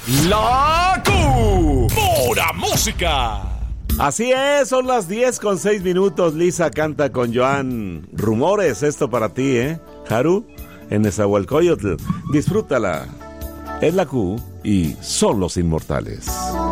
La Pura Música. Así es, son las 10:06. Lisa canta con Joan. Rumores, esto para ti, Haru, en Nezahualcóyotl. Disfrútala. Es la Q y son los inmortales.